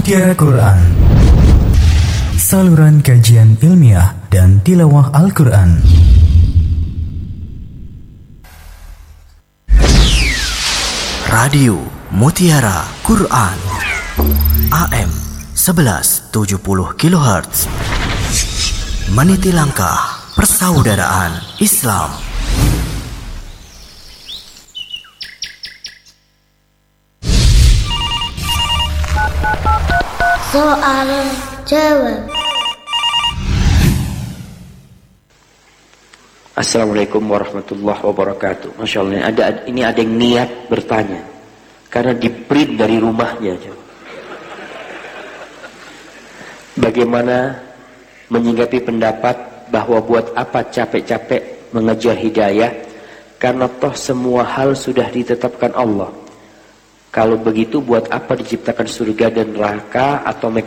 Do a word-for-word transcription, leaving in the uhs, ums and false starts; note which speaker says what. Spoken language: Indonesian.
Speaker 1: Mutiara Quran, saluran kajian ilmiah dan tilawah Al-Quran. Radio Mutiara Quran A M sebelas tujuh puluh kilohertz, meniti langkah persaudaraan Islam.
Speaker 2: Soal jawab.
Speaker 3: Assalamualaikum warahmatullahi wabarakatuh. Masya Allah, ini ada, ini ada yang niat bertanya karena di print dari rumahnya. Bagaimana menyikapi pendapat bahwa buat apa capek-capek mengejar hidayah, karena toh semua hal sudah ditetapkan Allah. Kalau begitu buat apa diciptakan surga dan neraka atau